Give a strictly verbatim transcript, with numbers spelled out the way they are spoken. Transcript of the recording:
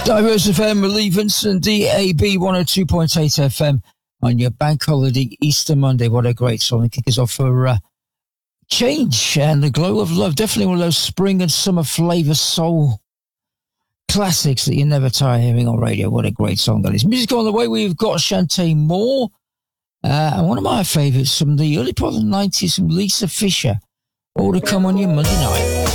Diverse F M, Lee Vincent, D A B one oh two point eight F M on your bank holiday Easter Monday. What a great song to kick us off for uh, Change and the Glow of Love. Definitely one of those spring and summer flavour soul classics that you never tire hearing on radio. What a great song that is. Music on the way, we've got Shantae Moore uh, and one of my favourites from the early part of the nineties from Lisa Fisher. All to come on your Monday night.